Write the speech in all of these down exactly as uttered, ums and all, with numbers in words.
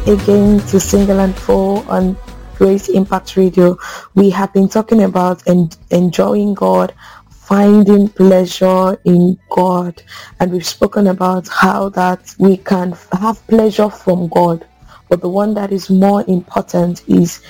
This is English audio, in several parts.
Again to Single and Full on Grace Impact Radio. We have been talking about en- enjoying God, finding pleasure in God, and we've spoken about how that we can have pleasure from God, but the one that is more important is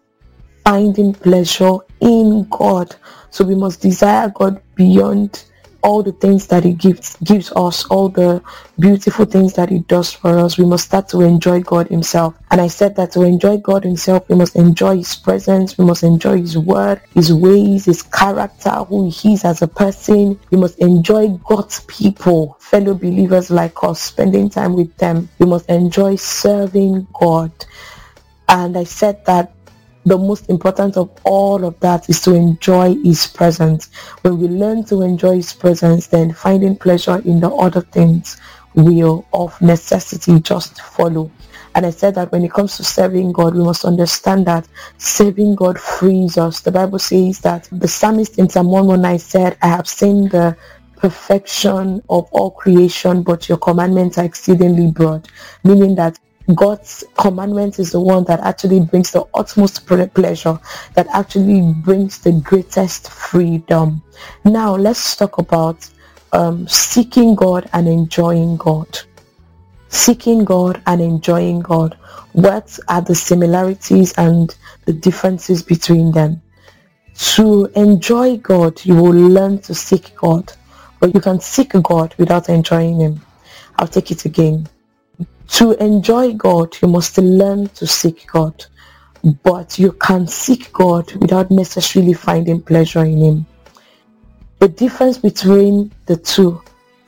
finding pleasure in God. So we must desire God beyond all the things that He gives gives us, all the beautiful things that He does for us. We must start to enjoy God Himself. And I said that to enjoy God Himself, we must enjoy His presence, we must enjoy His word, His ways, His character, who He is as a person. We must enjoy God's people, fellow believers like us, spending time with them. We must enjoy serving God. And I said that the most important of all of that is to enjoy His presence. When we learn to enjoy His presence, then finding pleasure in the other things will of necessity just follow. And I said that when it comes to serving God, we must understand that serving God frees us. The Bible says that the psalmist in Psalm one nineteen said, I have seen the perfection of all creation, but your commandments are exceedingly broad, meaning that God's commandment is the one that actually brings the utmost pleasure, that actually brings the greatest freedom. Now let's talk about um, seeking God and enjoying God. Seeking God and enjoying God. What are the similarities and the differences between them? To enjoy God, you will learn to seek God, but you can seek God without enjoying Him. I'll take it again. To enjoy God, you must learn to seek God, but you can seek God without necessarily finding pleasure in Him. The difference between the two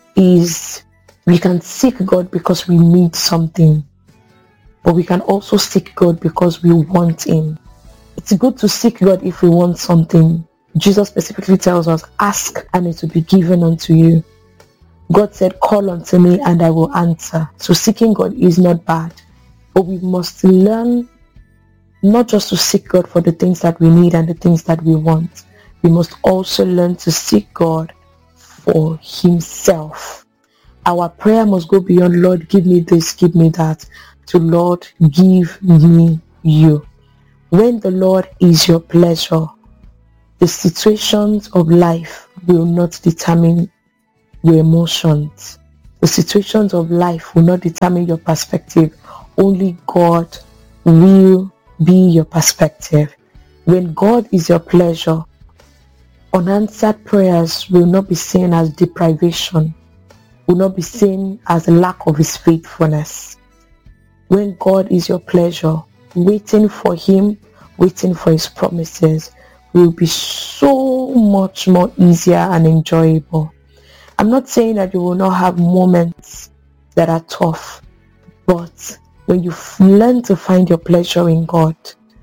is we can seek God because we need something, but we can also seek God because we want Him. It's good to seek God if we want something. Jesus specifically tells us, ask and it will be given unto you. God said, call unto me and I will answer. So seeking God is not bad, but we must learn not just to seek God for the things that we need and the things that we want. We must also learn to seek God for Himself. Our prayer must go beyond, Lord, give me this, give me that, to Lord, give me you. When the Lord is your pleasure, the situations of life will not determine your emotions. The situations of life will not determine your perspective. Only God will be your perspective. When God is your pleasure, unanswered prayers will not be seen as deprivation, will not be seen as a lack of His faithfulness. When God is your pleasure, waiting for Him, waiting for His promises will be so much more easier and enjoyable. I'm not saying that you will not have moments that are tough, but when you learn to find your pleasure in God,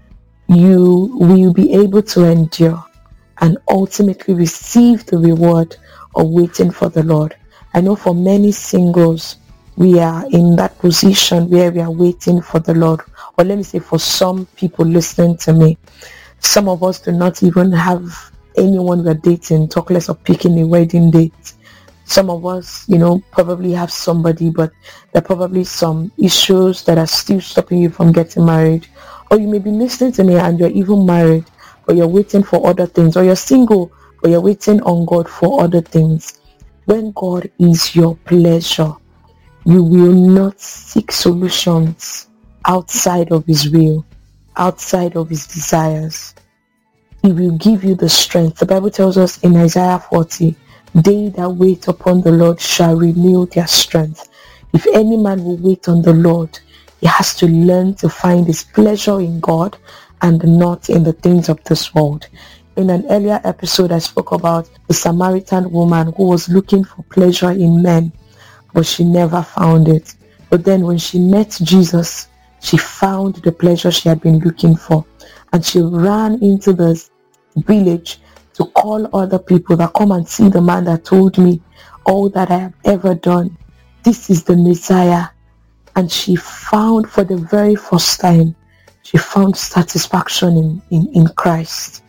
you will be able to endure and ultimately receive the reward of waiting for the Lord. I know for many singles, we are in that position where we are waiting for the Lord. Or let me say, for some people listening to me, some of us do not even have anyone we're dating, talk less of picking a wedding date. Some of us, you know, probably have somebody, but there are probably some issues that are still stopping you from getting married. Or you may be listening to me and you're even married, but you're waiting for other things. Or you're single, but you're waiting on God for other things. When God is your pleasure, you will not seek solutions outside of His will, outside of His desires. He will give you the strength. The Bible tells us in Isaiah forty, they that wait upon the Lord shall renew their strength. If any man will wait on the Lord, he has to learn to find his pleasure in God and not in the things of this world. In an earlier episode, I spoke about the Samaritan woman who was looking for pleasure in men, but she never found it. But then when she met Jesus, she found the pleasure she had been looking for. And she ran into the village to call other people that come and see the man that told me all that I have ever done. This is the Messiah. And she found for the very first time, she found satisfaction in, in, in Christ.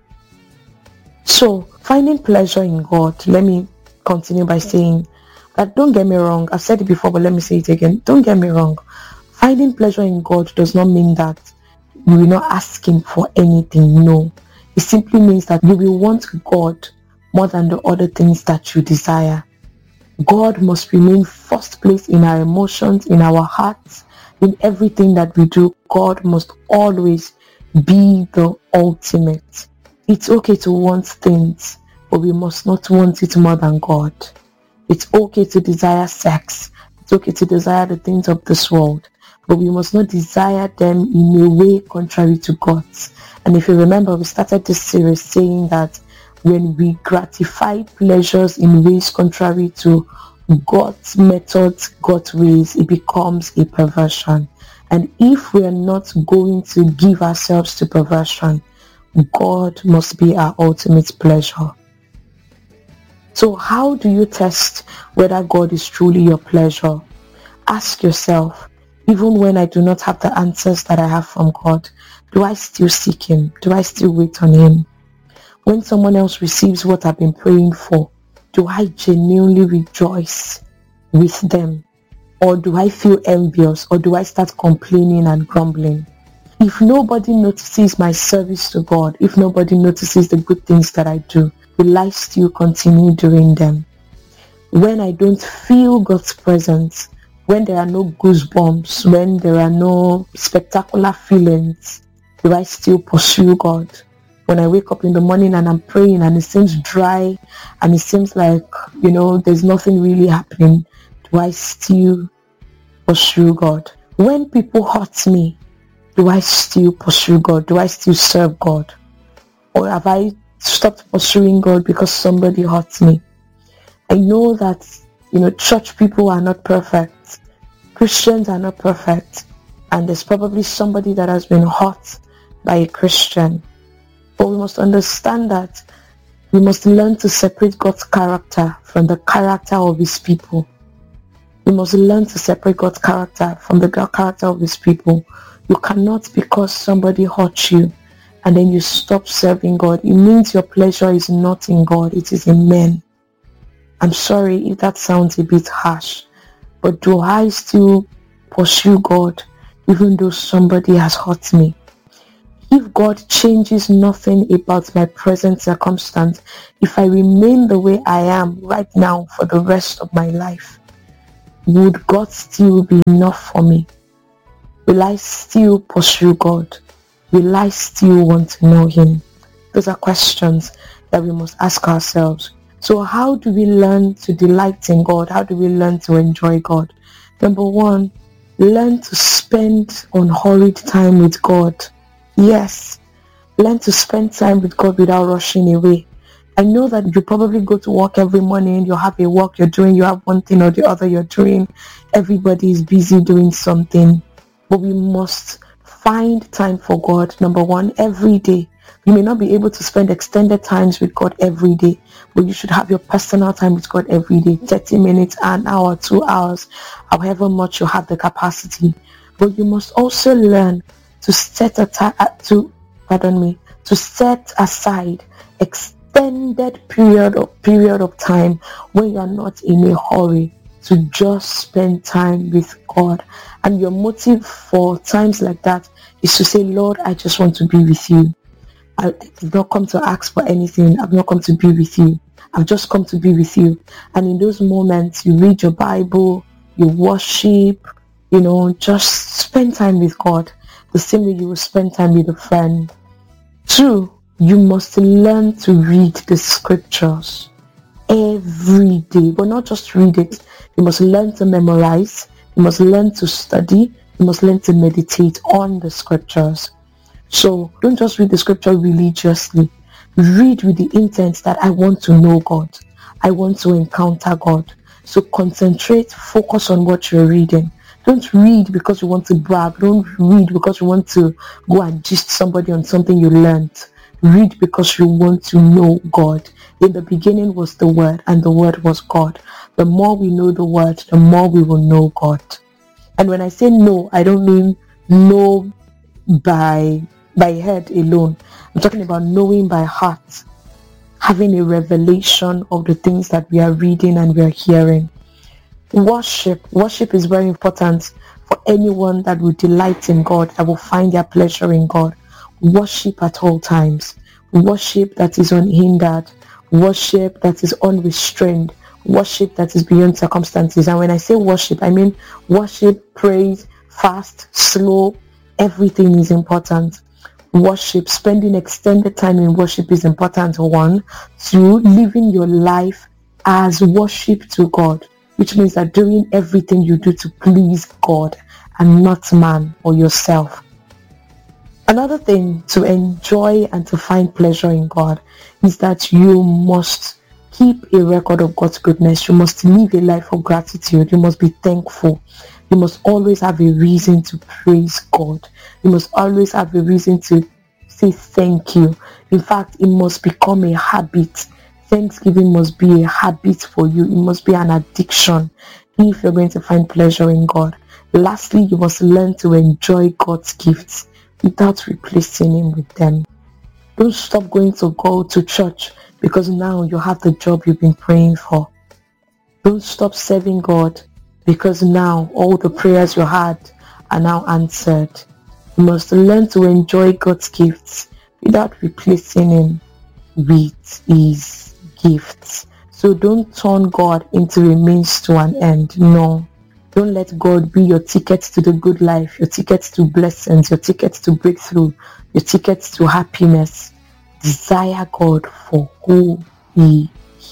So finding pleasure in God, let me continue by saying that, don't get me wrong, I've said it before, but let me say it again. Don't get me wrong. Finding pleasure in God does not mean that you will not ask Him for anything. No. It simply means that you will want God more than the other things that you desire. God must remain first place in our emotions, in our hearts, in everything that we do. God must always be the ultimate. It's okay to want things, but we must not want it more than God. It's okay to desire sex. It's okay to desire the things of this world, but we must not desire them in a way contrary to God's. And if you remember, we started this series saying that when we gratify pleasures in ways contrary to God's methods, God's ways, it becomes a perversion. And if we are not going to give ourselves to perversion, God must be our ultimate pleasure. So how do you test whether God is truly your pleasure? Ask yourself, even when I do not have the answers that I have from God, do I still seek Him? Do I still wait on Him? When someone else receives what I've been praying for, do I genuinely rejoice with them? Or do I feel envious? Or do I start complaining and grumbling? If nobody notices my service to God, if nobody notices the good things that I do, will I still continue doing them? When I don't feel God's presence, when there are no goosebumps, when there are no spectacular feelings, do I still pursue God? When I wake up in the morning and I'm praying and it seems dry and it seems like, you know, there's nothing really happening, do I still pursue God? When people hurt me, do I still pursue God? Do I still serve God? Or have I stopped pursuing God because somebody hurt me? I know that, you know, church people are not perfect. Christians are not perfect. And there's probably somebody that has been hurt by a Christian. But we must understand that we must learn to separate God's character from the character of His people. We must learn to separate God's character from the character of His people. You cannot, because somebody hurt you and then you stop serving God. It means your pleasure is not in God, it is in men. I'm sorry if that sounds a bit harsh, but do I still pursue God even though somebody has hurt me? If God changes nothing about my present circumstance, if I remain the way I am right now for the rest of my life, would God still be enough for me? Will I still pursue God? Will I still want to know Him? Those are questions that we must ask ourselves. So how do we learn to delight in God? How do we learn to enjoy God? Number one, learn to spend unhurried time with God. Yes, learn to spend time with God without rushing away. I know that you probably go to work every morning, you have a work you're doing, you have one thing or the other you're doing. Everybody is busy doing something. But we must find time for God, number one, every day. You may not be able to spend extended times with God every day, but you should have your personal time with God every day, thirty minutes, an hour, two hours, however much you have the capacity. But you must also learn to set a ta- to pardon me to set aside extended period of period of time when you are not in a hurry to just spend time with God. And your motive for times like that is to say, Lord, I just want to be with you. I did not come to ask for anything. I've not come to be with you. I've just come to be with you. And in those moments, you read your Bible, you worship, you know, just spend time with God the same way you will spend time with a friend. Two, you must learn to read the scriptures every day, but not just read it. You must learn to memorize. You must learn to study. You must learn to meditate on the scriptures. So don't just read the scripture religiously. Read with the intent that I want to know God. I want to encounter God. So concentrate, focus on what you're reading. Don't read because you want to brag. Don't read because you want to go and gist somebody on something you learned. Read because you want to know God. In the beginning was the Word, and the Word was God. The more we know the Word, the more we will know God. And when I say know, I don't mean know by by head alone. I'm talking about knowing by heart, having a revelation of the things that we are reading and we are hearing. Worship. Worship is very important for anyone that will delight in God, that will find their pleasure in God. Worship at all times. Worship that is unhindered. Worship that is unrestrained. Worship that is beyond circumstances. And when I say worship, I mean worship, praise, fast, slow, everything is important. Worship, spending extended time in worship is important. One. Two, living your life as worship to God, which means that doing everything you do to please God and not man or yourself. Another thing to enjoy and to find pleasure in God is that you must keep a record of God's goodness. You must live a life of gratitude. You must be thankful. You must always have a reason to praise God. You must always have a reason to say thank you. In fact, it must become a habit. Thanksgiving must be a habit for you. It must be an addiction if you're going to find pleasure in God. Lastly, you must learn to enjoy God's gifts without replacing him with them. Don't stop going to go to church because now you have the job you've been praying for. Don't stop serving God because now all the prayers you had are now answered. You must learn to enjoy God's gifts without replacing him with his gifts. So don't turn God into a means to an end. No. Don't let God be your ticket to the good life, your ticket to blessings, your ticket to breakthrough, your ticket to happiness. Desire God for who he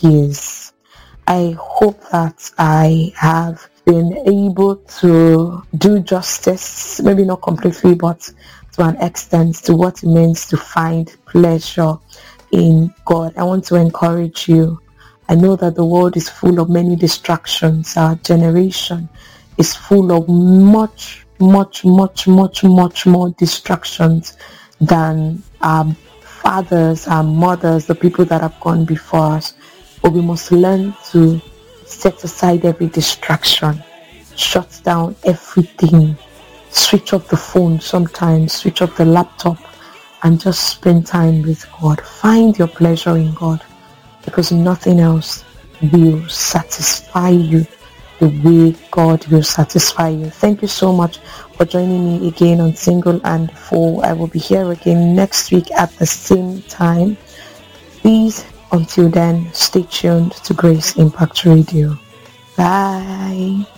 is. I hope that I have been able to do justice, maybe not completely, but to an extent, to what it means to find pleasure in God. I want to encourage you. I know that the world is full of many distractions. Our generation is full of much, much, much, much, much more distractions than our fathers, our mothers, the people that have gone before us. But we must learn to set aside every distraction, shut down everything, switch off the phone sometimes, switch off the laptop, and just spend time with God. Find your pleasure in God, because nothing else will satisfy you the way God will satisfy you. Thank you so much for joining me again on Single and Full. I will be here again next week at the same time. Please, until then, stay tuned to Grace Impact Radio. Bye.